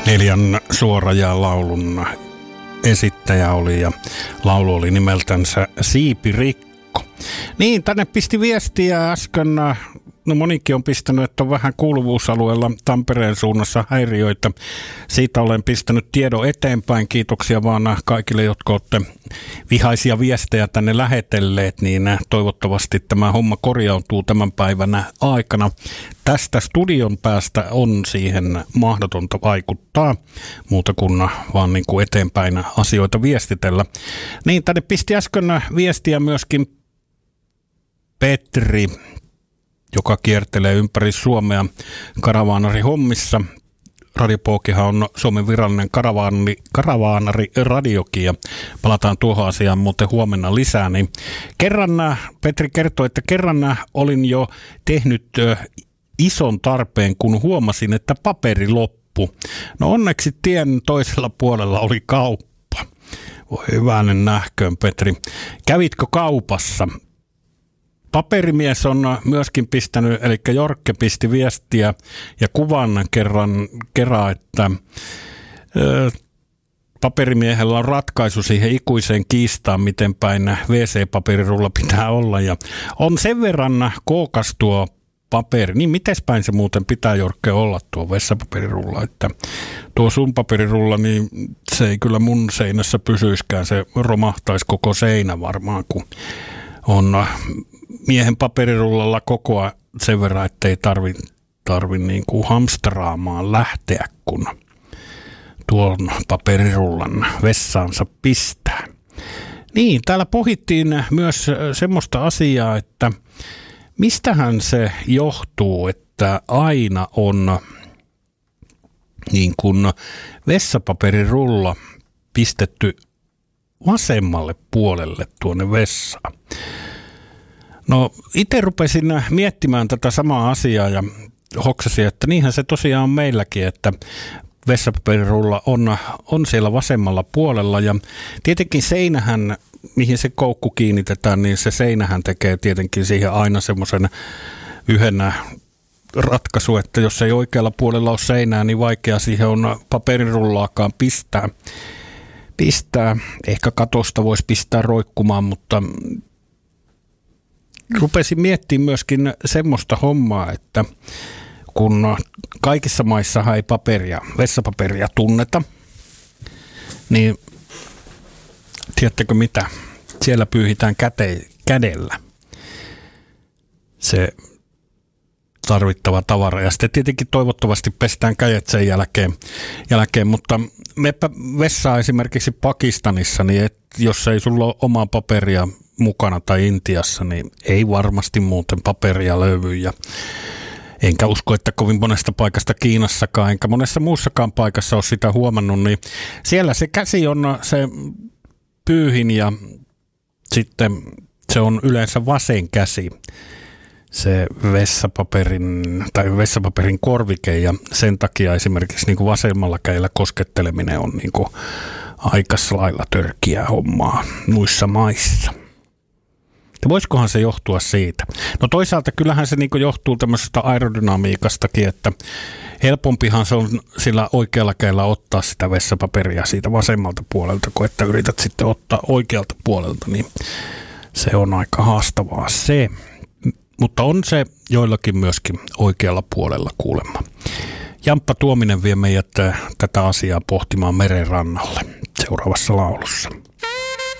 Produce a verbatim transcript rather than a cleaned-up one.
Neljän suorajan laulun esittäjä oli ja laulu oli nimeltänsä Siipirikko. Niin, tänne pisti viestiä äsken, no monikin on pistänyt, että on vähän kuuluvuusalueella Tampereen suunnassa häiriöitä. Siitä olen pistänyt tiedon eteenpäin. Kiitoksia vaan kaikille, jotka olette vihaisia viestejä tänne lähetelleet, niin toivottavasti tämä homma korjautuu tämän päivänä aikana. Tästä studion päästä on siihen mahdotonta vaikuttaa, muuta kuin vaan niin kuin eteenpäin asioita viestitellä. Niin, tänne pisti äsken viestiä myöskin Petri, joka kiertelee ympäri Suomea karavaanarihommissa. Radio Pookihan on Suomen virallinen karavaani, karavaanariradiokin ja palataan tuohon asiaan muuten huomenna lisää. Niin kerran Petri kertoi, että kerran olin jo tehnyt ison tarpeen, kun huomasin, että paperi loppu. No onneksi tien toisella puolella oli kauppa. Voi hyvänen nähköön, Petri. Kävitkö kaupassa? Paperimies on myöskin pistänyt, eli Jorkke pisti viestiä ja kuvan kerran, kerran että ö, paperimiehellä on ratkaisu siihen ikuiseen kiistaan, miten päin wee see-paperirulla pitää olla. Ja on sen verran kookas tuo paperi. Niin mites päin se muuten pitää, Jorkke, olla tuo vessapaperirulla, että tuo sun paperirulla, niin se ei kyllä mun seinässä pysyiskään, se romahtaisi koko seinä varmaan, kun on miehen paperirullalla kokoa sen verran, ettei tarvi, tarvi niin kuin hamstraamaan lähteä, kun tuon paperirullan vessaansa pistää. Niin, täällä pohittiin myös semmoista asiaa, että mistähän se johtuu, että aina on niin kuin vessapaperirulla pistetty vasemmalle puolelle tuonne vessaan. No itse rupesin miettimään tätä samaa asiaa ja hoksasin, että niinhän se tosiaan on meilläkin, että vessapaperirulla on, on siellä vasemmalla puolella ja tietenkin seinähän, mihin se koukku kiinnitetään, niin se seinähän tekee tietenkin siihen aina semmoisen yhden ratkaisu, että jos ei oikealla puolella ole seinää, niin vaikea siihen on paperirullaakaan pistää. Pistää. Ehkä katosta voisi pistää roikkumaan, mutta rupesin miettimään myöskin semmoista hommaa, että kun kaikissa maissa ei paperia, vessapaperia tunneta, niin tiedättekö mitä? Siellä pyyhitään käte, kädellä se tarvittava tavara. Ja sitten tietenkin toivottavasti pestään kädet sen jälkeen, jälkeen. Mutta meppä vessaan esimerkiksi Pakistanissa, niin et, jos ei sulla ole omaa paperia mukana tai Intiassa, niin ei varmasti muuten paperia löydy. Ja enkä usko, että kovin monesta paikasta Kiinassakaan, enkä monessa muussakaan paikassa ole sitä huomannut, niin siellä se käsi on se pyyhin ja sitten se on yleensä vasen käsi, se vessapaperin tai vessapaperin korvike, ja sen takia esimerkiksi niin kuin vasemmalla kädellä kosketteleminen on niin kuin aika lailla törkiä hommaa muissa maissa. Ja voisikohan se johtua siitä? No toisaalta kyllähän se niin kuin johtuu tämmöisestä aerodynamiikastakin, että helpompihan se on sillä oikealla kädellä ottaa sitä vessapaperia siitä vasemmalta puolelta, kun että yrität sitten ottaa oikealta puolelta, niin se on aika haastavaa se. Mutta on se joillakin myöskin oikealla puolella kuulemma. Jamppa Tuominen vie meidät tätä asiaa pohtimaan meren rannalle seuraavassa laulussa.